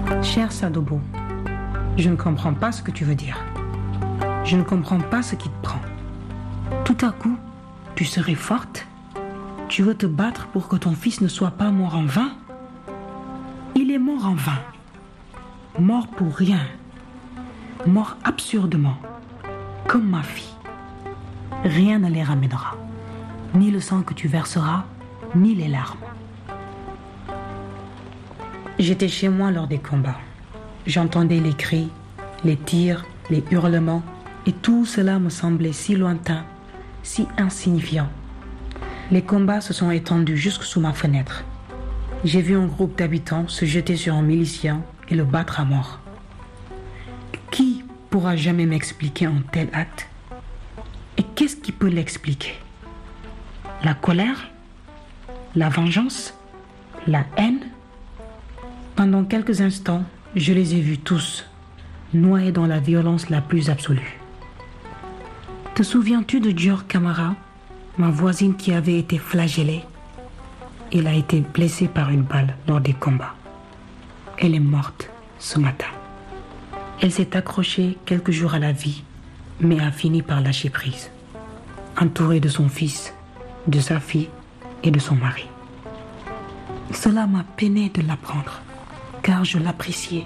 Cher Sadobo, je ne comprends pas ce que tu veux dire. Je ne comprends pas ce qui te prend. Tout à coup, tu serais forte? Tu veux te battre pour que ton fils ne soit pas mort en vain? Il est mort en vain. Mort pour rien. Mort absurdement. Comme ma fille. Rien ne les ramènera. Ni le sang que tu verseras, ni les larmes. J'étais chez moi lors des combats. J'entendais les cris, les tirs, les hurlements, et tout cela me semblait si lointain, si insignifiant. Les combats se sont étendus jusque sous ma fenêtre. J'ai vu un groupe d'habitants se jeter sur un milicien et le battre à mort. Qui pourra jamais m'expliquer un tel acte? Et qu'est-ce qui peut l'expliquer? La colère? La vengeance? La haine? Pendant quelques instants, je les ai vus tous, noyés dans la violence la plus absolue. Te souviens-tu de Dior Camara, ma voisine qui avait été flagellée? Elle a été blessée par une balle lors des combats. Elle est morte ce matin. Elle s'est accrochée quelques jours à la vie, mais a fini par lâcher prise, entourée de son fils, de sa fille et de son mari. Cela m'a peiné de l'apprendre, car je l'appréciais.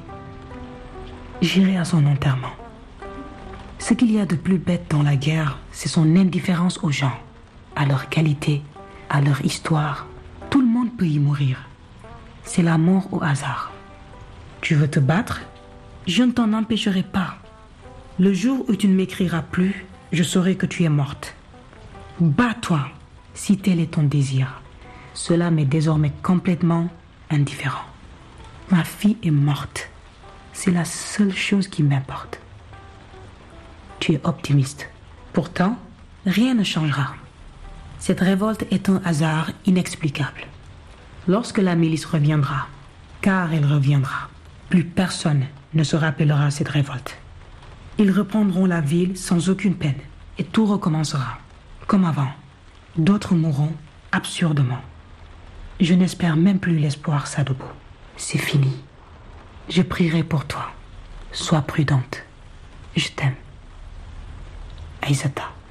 J'irai à son enterrement. Ce qu'il y a de plus bête dans la guerre, c'est son indifférence aux gens, à leur qualité, à leur histoire. Tout le monde peut y mourir. C'est la mort au hasard. Tu veux te battre? Je ne t'en empêcherai pas. Le jour où tu ne m'écriras plus, je saurai que tu es morte. Bats-toi, si tel est ton désir. Cela m'est désormais complètement indifférent. Ma fille est morte. C'est la seule chose qui m'importe. Tu es optimiste. Pourtant, rien ne changera. Cette révolte est un hasard inexplicable. Lorsque la milice reviendra, car elle reviendra, plus personne ne se rappellera cette révolte. Ils reprendront la ville sans aucune peine et tout recommencera, comme avant. D'autres mourront absurdement. Je n'espère même plus l'espoir, Sadobo. C'est fini. Je prierai pour toi. Sois prudente. Je t'aime. Aïssata.